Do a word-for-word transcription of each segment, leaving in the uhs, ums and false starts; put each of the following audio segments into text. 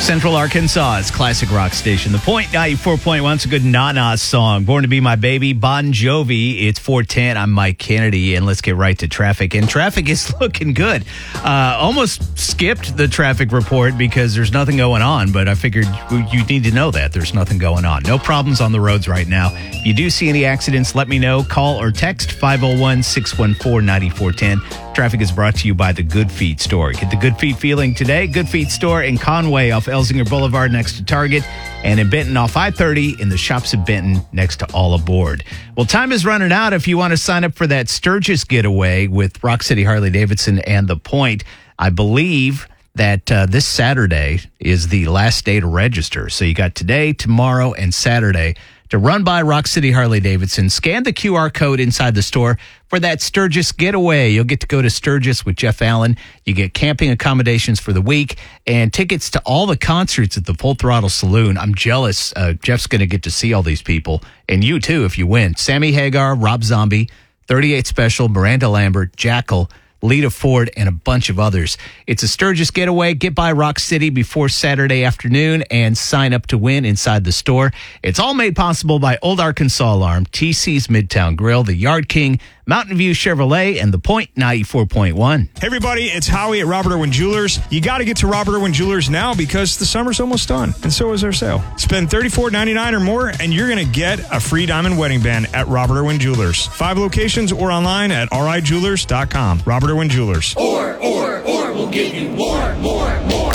Central Arkansas's classic rock station, The Point, ninety-four point one. It's a good na-na song. Born to Be My Baby, Bon Jovi. It's four ten. I'm Mike Kennedy, and let's get right to traffic. And traffic is looking good. Uh, almost skipped the traffic report because there's nothing going on, but I figured you need to know that there's nothing going on. No problems on the roads right now. If you do see any accidents, let me know. Call or text five oh one, six one four, nine four one zero. Traffic is brought to you by the Good Feet Store. Get the Good Feet feeling today. Good Feet Store in Conway off Elsinger Boulevard next to Target, and in Benton off I thirty in the shops at Benton next to All Aboard. Well, time is running out if you want to sign up for that Sturgis getaway with Rock City Harley-Davidson and The Point. I believe that uh, this Saturday is the last day to register. So you got today, tomorrow, and Saturday to run by Rock City Harley-Davidson. Scan the Q R code inside the store for that Sturgis getaway. You'll get to go to Sturgis with Jeff Allen. You get camping accommodations for the week and tickets to all the concerts at the Full Throttle Saloon. I'm jealous. Uh, Jeff's going to get to see all these people, and you too if you win. Sammy Hagar, Rob Zombie, thirty-eight Special, Miranda Lambert, Jackal, Lita Ford, and a bunch of others. It's a Sturgis getaway. Get by Rock City before Saturday afternoon and sign up to win inside the store. It's all made possible by Old Arkansas Alarm, T C's Midtown Grill, the Yard King, Mountain View Chevrolet, and The Point ninety-four point one. Hey everybody, it's Howie at Robert Irwin Jewelers. You got to get to Robert Irwin Jewelers now because the summer's almost done, and so is our sale. Spend thirty-four ninety-nine or more, and you're going to get a free diamond wedding band at Robert Irwin Jewelers. Five locations or online at r i jewelers dot com. Robert Irwin Jewelers. Or, or, or, we'll give you more, more, more.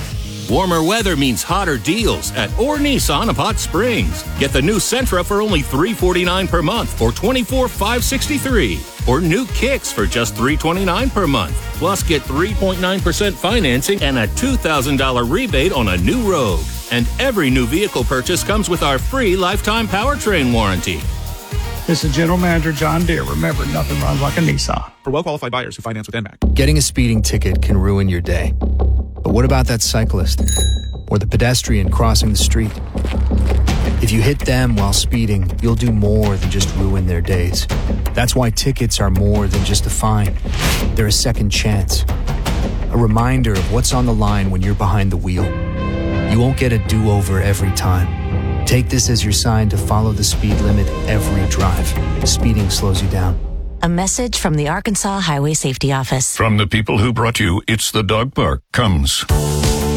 Warmer weather means hotter deals at Or Nissan of Hot Springs. Get the new Sentra for only three hundred forty-nine dollars per month or twenty-four thousand five hundred sixty-three dollars. Or new Kicks for just three hundred twenty-nine dollars per month. Plus get three point nine percent financing and a two thousand dollars rebate on a new Rogue. And every new vehicle purchase comes with our free lifetime powertrain warranty. This is General Manager John Deere. Remember, nothing runs like a Nissan. For well-qualified buyers who finance with N M A C. Getting a speeding ticket can ruin your day. But what about that cyclist or the pedestrian crossing the street? If you hit them while speeding, you'll do more than just ruin their days. That's why tickets are more than just a fine. They're a second chance. A reminder of what's on the line when you're behind the wheel. You won't get a do-over every time. Take this as your sign to follow the speed limit every drive. Speeding slows you down. A message from the Arkansas Highway Safety Office. From the people who brought you It's the Dog Park comes